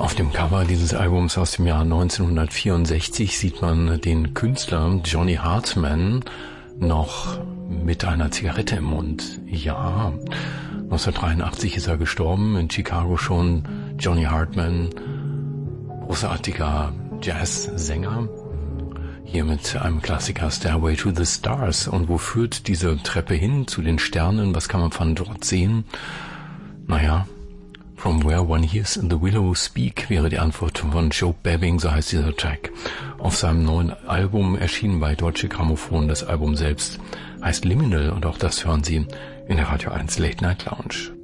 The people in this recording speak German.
Auf dem Cover dieses Albums aus dem Jahr 1964 sieht man den Künstler Johnny Hartman noch mit einer Zigarette im Mund. Ja, 1983 ist er gestorben, in Chicago schon. Johnny Hartman, großartiger Jazzsänger. Hier mit einem Klassiker Stairway to the Stars. Und wo führt diese Treppe hin? Zu den Sternen? Was kann man von dort sehen? Naja, From Where One Hears the Willow Speak wäre die Antwort von Joe Babbing, so heißt dieser Track. Auf seinem neuen Album erschienen bei Deutsche Grammophon. Das Album selbst heißt Liminal und auch das hören Sie in der Radio 1 Late Night Lounge.